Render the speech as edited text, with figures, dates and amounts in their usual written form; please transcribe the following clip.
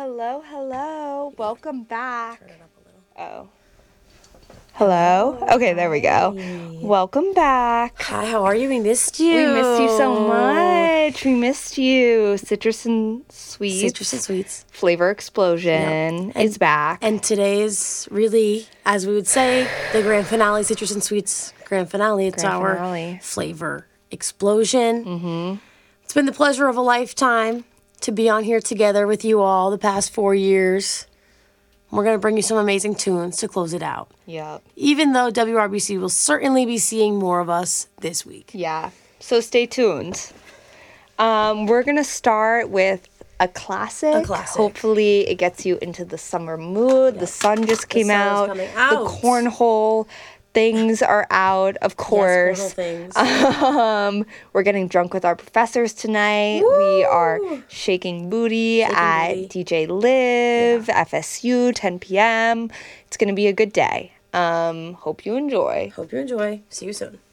Hello, hello. Welcome back. Turn it up a little. Oh. Hello? Okay, there we go. Hi. Welcome back. Hi, how are you? We missed you. We missed you so much. We missed you. Citrus and Sweets. Citrus and Sweets. Flavor Explosion is back. And today's really, as we would say, the grand finale, Citrus and Sweets grand finale. It's Grand our finale. Flavor Explosion. Mm-hmm. It's been the pleasure of a lifetime to be on here together with you all the past 4 years. We're going to bring you some amazing tunes to close it out. Yep. Even though WRBC will certainly be seeing more of us this week. Yeah. So stay tuned. We're going to start with a classic. A classic. Hopefully it gets you into the summer mood. The sun just came sun is out. coming out. The cornhole things are out, of course. Yes, cornhole things. We're getting drunk with our professors tonight. Woo! We are shaking booty at booty. DJ Live, FSU, 10 p.m. It's going to be a good day. Hope you enjoy. Hope you enjoy. See you soon.